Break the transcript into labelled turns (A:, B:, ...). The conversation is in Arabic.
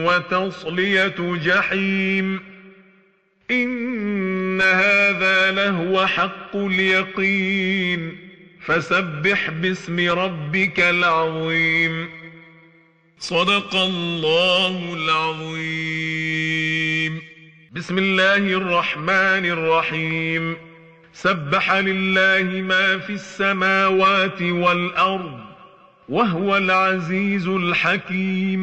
A: وتصلية جحيم إن هذا لهو حق اليقين فسبح باسم ربك العظيم صدق الله العظيم. بسم الله الرحمن الرحيم. سبح لله ما في السماوات والأرض وهو العزيز الحكيم.